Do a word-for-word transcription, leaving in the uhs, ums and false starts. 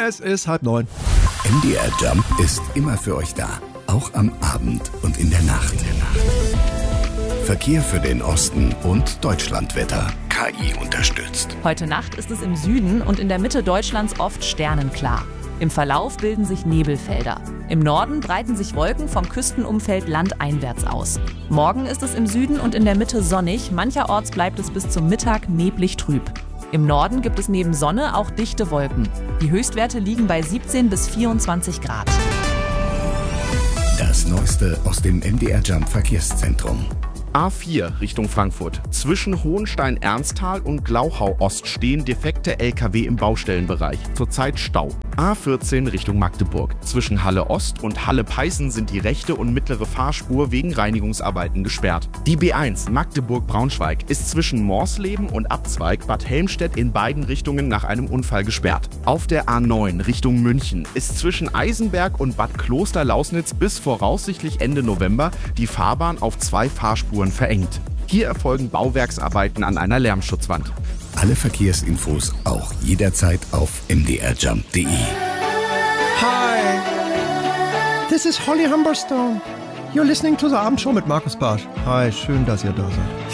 Es ist halb neun. M D R Jump ist immer für euch da. Auch am Abend und in der Nacht. Verkehr für den Osten und Deutschlandwetter. K I unterstützt. Heute Nacht ist es im Süden und in der Mitte Deutschlands oft sternenklar. Im Verlauf bilden sich Nebelfelder. Im Norden breiten sich Wolken vom Küstenumfeld landeinwärts aus. Morgen ist es im Süden und in der Mitte sonnig, mancherorts bleibt es bis zum Mittag neblig trüb. Im Norden gibt es neben Sonne auch dichte Wolken. Die Höchstwerte liegen bei siebzehn bis vierundzwanzig Grad. Das Neueste aus dem M D R Jump Verkehrszentrum. A vier Richtung Frankfurt. Zwischen Hohenstein-Ernsthal und Glauchau-Ost stehen defekte L K W im Baustellenbereich. Zurzeit Stau. A vierzehn Richtung Magdeburg. Zwischen Halle Ost und Halle Peißen sind die rechte und mittlere Fahrspur wegen Reinigungsarbeiten gesperrt. Die B eins Magdeburg-Braunschweig ist zwischen Morsleben und Abzweig Bad Helmstedt in beiden Richtungen nach einem Unfall gesperrt. Auf der A neun Richtung München ist zwischen Eisenberg und Bad Kloster-Lausnitz bis voraussichtlich Ende November die Fahrbahn auf zwei Fahrspuren verengt. Hier erfolgen Bauwerksarbeiten an einer Lärmschutzwand. Alle Verkehrsinfos auch jederzeit auf m d r jump punkt d e. Hi, this is Holly Humberstone. You're listening to the Abendshow mit Markus Barsch. Hi, schön, dass ihr da seid.